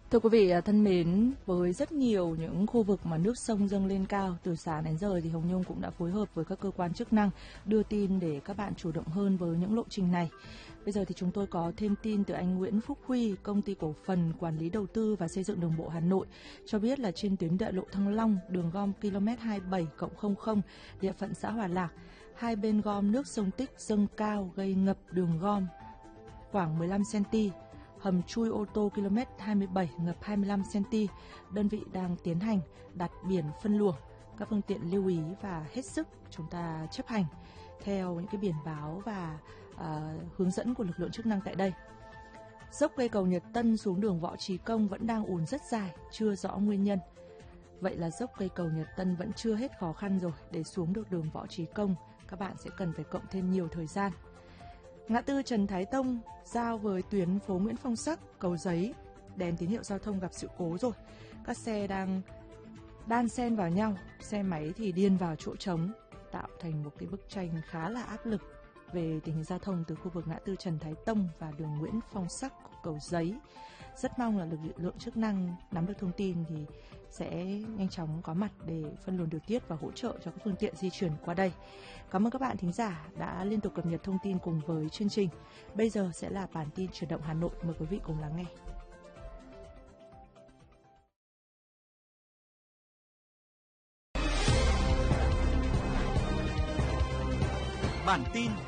Thưa quý vị thân mến, với rất nhiều những khu vực mà nước sông dâng lên cao, từ sáng đến giờ thì Hồng Nhung cũng đã phối hợp với các cơ quan chức năng đưa tin để các bạn chủ động hơn với những lộ trình này. Bây giờ thì chúng tôi có thêm tin từ anh Nguyễn Phúc Huy, Công ty Cổ phần Quản lý Đầu tư và Xây dựng Đường bộ Hà Nội, cho biết là trên tuyến đại lộ Thăng Long, đường gom km 27+00, địa phận xã Hòa Lạc, hai bên gom nước sông Tích dâng cao gây ngập đường gom khoảng 15 cm. Hầm chui ô tô km 27 ngập 25 cm. Đơn vị đang tiến hành đặt biển phân luồng. Các phương tiện lưu ý và hết sức chúng ta chấp hành theo những cái biển báo và hướng dẫn của lực lượng chức năng tại đây. Dốc cây cầu Nhật Tân xuống đường Võ Trí Công vẫn đang ùn rất dài, chưa rõ nguyên nhân. Vậy là dốc cây cầu Nhật Tân vẫn chưa hết khó khăn rồi. Để xuống được đường Võ Trí Công, các bạn sẽ cần phải cộng thêm nhiều thời gian. Ngã tư Trần Thái Tông giao với tuyến phố Nguyễn Phong Sắc, Cầu Giấy, đèn tín hiệu giao thông gặp sự cố rồi. Các xe đang đan xen vào nhau, xe máy thì điên vào chỗ trống, tạo thành một cái bức tranh khá là áp lực về tình hình giao thông từ khu vực ngã tư Trần Thái Tông và đường Nguyễn Phong Sắc, Cầu Giấy. Rất mong là lực lượng chức năng nắm được thông tin thì sẽ nhanh chóng có mặt để phân luồng điều tiết và hỗ trợ cho các phương tiện di chuyển qua đây. Cảm ơn các bạn thính giả đã liên tục cập nhật thông tin cùng với chương trình. Bây giờ sẽ là bản tin chuyển động Hà Nội, mời quý vị cùng lắng nghe. Bản tin